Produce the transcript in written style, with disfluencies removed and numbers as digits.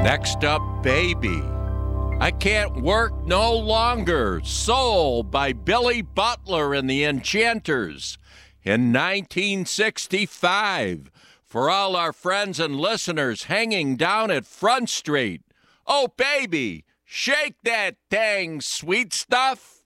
Next up, Baby. I Can't Work No Longer, Soul by Billy Butler and the Enchanters in 1965. For all our friends and listeners hanging down at Front Street. Oh, baby, shake that thing, sweet stuff.